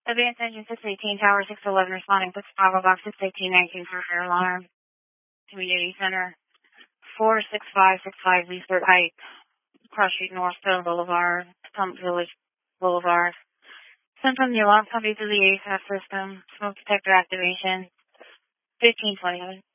Advanced Engine 618, Tower 611, responding, puts Bravo Box 61819 for fire alarm. Community Center, 46565 Leesburg Heights, Cross Street North, Stone Boulevard, Pump Village Boulevard. Sent from the alarm company to the ASAP system, smoke detector activation, 1520.